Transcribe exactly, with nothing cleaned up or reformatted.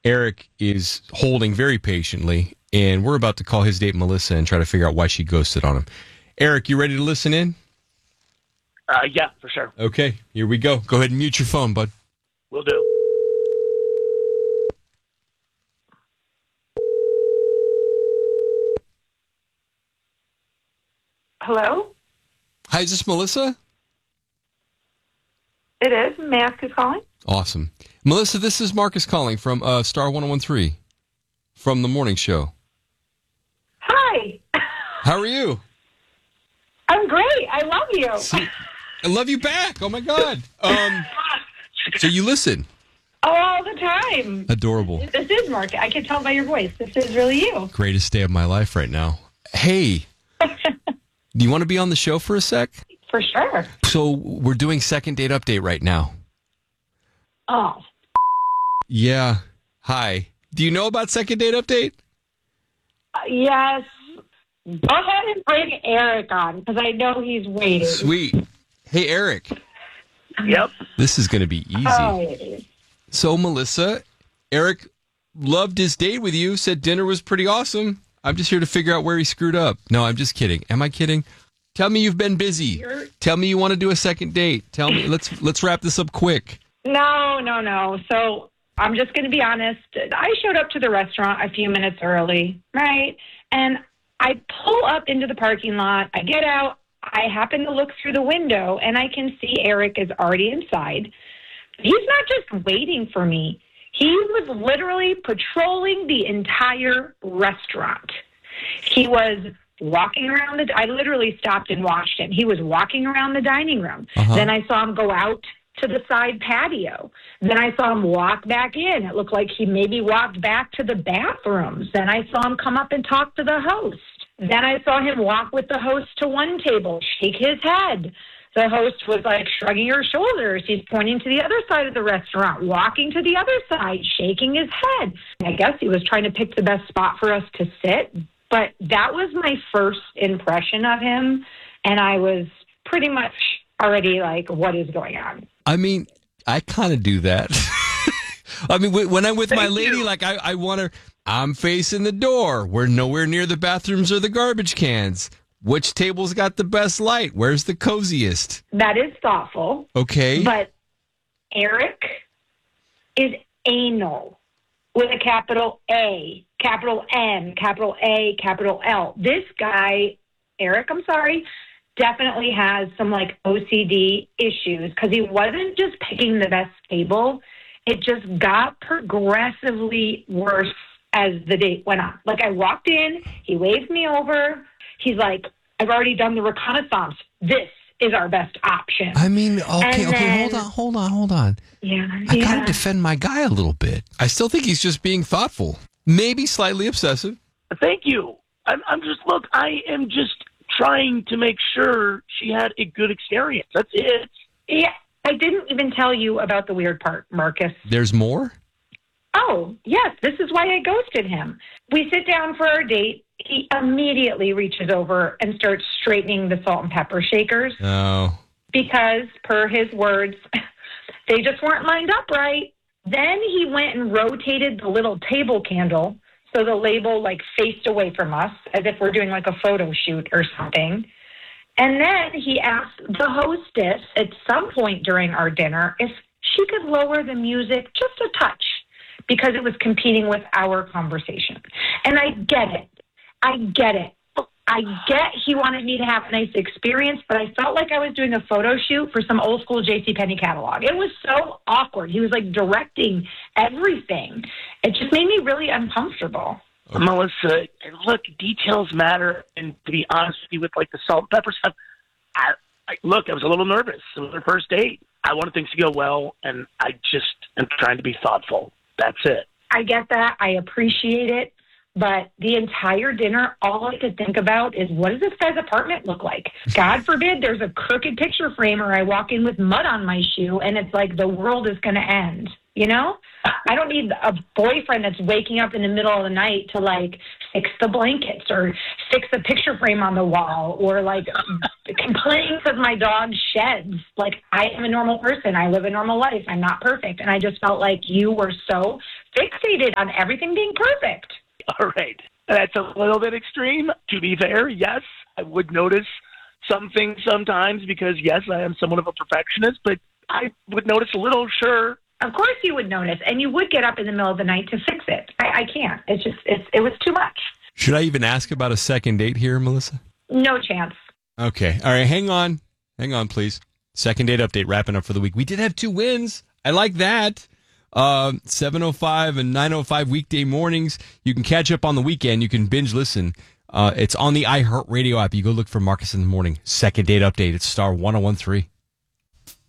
Eric is holding very patiently, and we're about to call his date, Melissa, and try to figure out why she ghosted on him. Eric, you ready to listen in? Uh, yeah, for sure. Okay, here we go. Go ahead and mute your phone, bud. Will do. Hello? Hi, is this Melissa? It is. May I ask who's calling? Awesome. Melissa, this is Marcus calling from uh, Star one oh one three from the morning show. Hi. How are you? I'm great. I love you. See, I love you back. Oh, my God. Um, so you listen. All the time. Adorable. This is Mark. I can tell by your voice. This is really you. Greatest day of my life right now. Hey, do you want to be on the show for a sec? For sure. So we're doing second date update right now. Oh. Yeah. Hi. Do you know about second date update? Uh, yes. Go ahead and bring Eric on, because I know he's waiting. Sweet. Hey, Eric. Yep. This is going to be easy. Oh. So, Melissa, Eric loved his date with you, said dinner was pretty awesome. I'm just here to figure out where he screwed up. No, I'm just kidding. Am I kidding? Tell me you've been busy. You're... Tell me you want to do a second date. Tell me. Let's let's wrap this up quick. No, no, no. So I'm just going to be honest. I showed up to the restaurant a few minutes early, right? And I pull up into the parking lot. I get out. I happen to look through the window, and I can see Eric is already inside. He's not just waiting for me. He was literally patrolling the entire restaurant. He was walking around the, I literally stopped and watched him. He was walking around the dining room. Uh-huh. Then I saw him go out to the side patio. Then I saw him walk back in. It looked like he maybe walked back to the bathrooms. Then I saw him come up and talk to the host. Then I saw him walk with the host to one table, shake his head. The host was like shrugging her shoulders. He's pointing to the other side of the restaurant, walking to the other side, shaking his head. I guess he was trying to pick the best spot for us to sit. But that was my first impression of him. And I was pretty much already like, what is going on? I mean, I kind of do that. I mean, when I'm with Thank my lady, you. like I, I want to, I'm facing the door. We're nowhere near the bathrooms or the garbage cans. Which table's got the best light? Where's the coziest? That is thoughtful. Okay. But Eric is anal with a capital A, capital N, capital A, capital L. This guy, Eric, I'm sorry, definitely has some like O C D issues, because he wasn't just picking the best table. It just got progressively worse as the date went on. Like, I walked in, he waved me over. He's like, I've already done the reconnaissance. This is our best option. I mean, okay, And okay, then- hold on, hold on, hold on. Yeah, I yeah. gotta defend my guy a little bit. I still think he's just being thoughtful, maybe slightly obsessive. Thank you. I'm, I'm just, look, I am just trying to make sure she had a good experience. That's it. Yeah, I didn't even tell you about the weird part, Marcus. There's more? Oh, yes, this is why I ghosted him. We sit down for our date. He immediately reaches over and starts straightening the salt and pepper shakers Oh. because, per his words, they just weren't lined up right. Then he went and rotated the little table candle so the label, like, faced away from us, as if we're doing, like, a photo shoot or something. And then he asked the hostess at some point during our dinner if she could lower the music just a touch, because it was competing with our conversation. And I get it. I get it. I get he wanted me to have a nice experience, but I felt like I was doing a photo shoot for some old school JCPenney catalog. It was so awkward. He was like directing everything. It just made me really uncomfortable. Okay. Melissa, look, details matter. And to be honest with you, with like the salt and pepper stuff, I, I, look, I was a little nervous. It was our first date. I wanted things to go well, and I just am trying to be thoughtful. That's it. I get that. I appreciate it. But the entire dinner, all I could think about is, what does this guy's apartment look like? God forbid there's a crooked picture frame or I walk in with mud on my shoe and it's like the world is going to end. You know? I don't need a boyfriend that's waking up in the middle of the night to, like, fix the blankets or fix the picture frame on the wall or, like, complain because my dog sheds. Like, I am a normal person. I live a normal life. I'm not perfect. And I just felt like you were so fixated on everything being perfect. All right. That's a little bit extreme. To be fair, yes, I would notice some things sometimes because, yes, I am somewhat of a perfectionist, but I would notice a little, sure. Of course you would notice, and you would get up in the middle of the night to fix it. I, I can't. It's just, it's, it was too much. Should I even ask about a second date here, Melissa? No chance. Okay. All right. Hang on. Hang on, please. Second date update wrapping up for the week. We did have two wins. I like that. Uh, seven oh five and nine oh five weekday mornings. You can catch up on the weekend. You can binge listen. Uh, it's on the iHeartRadio app. You go look for Marcus in the Morning. Second date update. It's star one oh one three.